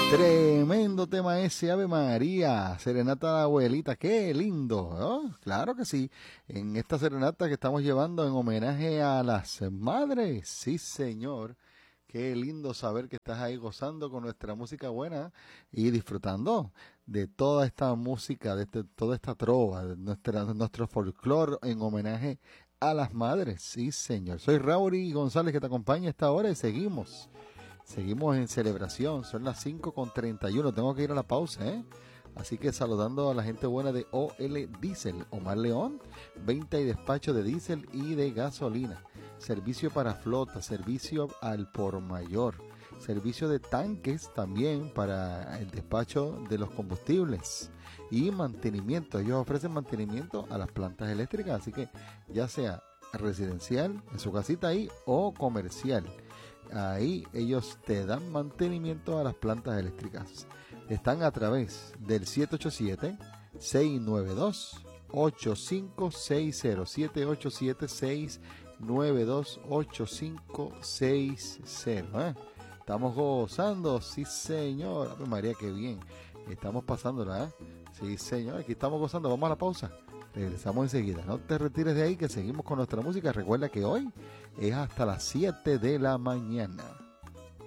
Tremendo tema ese, Ave María, serenata de abuelita, qué lindo, ¿no? Claro que sí, en esta serenata que estamos llevando en homenaje a las madres, sí señor, qué lindo saber que estás ahí gozando con nuestra música buena y disfrutando de toda esta música, toda esta trova, de nuestro folclore en homenaje a las madres, sí señor. Soy Raúl González que te acompaña a esta hora y seguimos. Seguimos en celebración, son las 5:31, tengo que ir a la pausa, ¿eh? Así que saludando a la gente buena de OL Diesel, Omar León, venta y despacho de diésel y de gasolina, servicio para flota, servicio al por mayor, servicio de tanques también para el despacho de los combustibles y mantenimiento. Ellos ofrecen mantenimiento a las plantas eléctricas, así que ya sea residencial, en su casita ahí, o comercial. Ahí ellos te dan mantenimiento a las plantas eléctricas. Están a través del 787-692-8560. 787-692-8560. Estamos gozando, sí señor. Ave María, qué bien. Estamos pasándola, ¿eh? Sí señor, aquí estamos gozando. Vamos a la pausa. Regresamos enseguida. No te retires de ahí que seguimos con nuestra música. Recuerda que hoy es hasta las 7 de la mañana.